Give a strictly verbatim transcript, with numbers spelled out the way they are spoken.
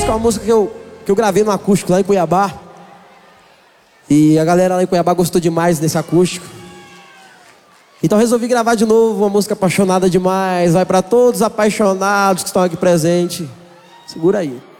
música é uma música que eu, que eu gravei no acústico lá em Cuiabá. E a galera lá em Cuiabá gostou demais desse acústico. Então resolvi gravar de novo uma música apaixonada demais. Vai pra todos os apaixonados que estão aqui presentes. Segura aí.